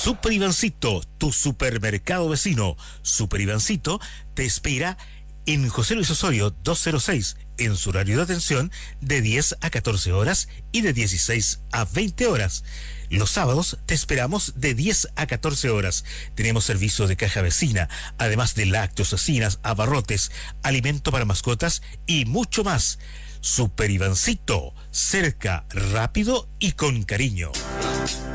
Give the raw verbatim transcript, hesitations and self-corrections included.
Super Ivancito, tu supermercado vecino. Super Ivancito te espera en José Luis Osorio doscientos seis, en su horario de atención de diez a catorce horas y de dieciséis a veinte horas. Los sábados te esperamos de diez a catorce horas. Tenemos servicio de caja vecina, además de lácteos, cocinas, abarrotes, alimento para mascotas y mucho más. Super Ivancito, cerca, rápido y con cariño.